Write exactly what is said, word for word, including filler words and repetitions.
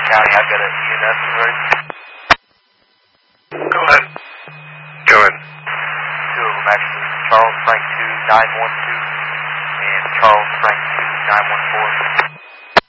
County, I've got a E M S alert. Go ahead. Go ahead. Two of them actually. Charles Frank two nine one two and Charles Frank two nine one four.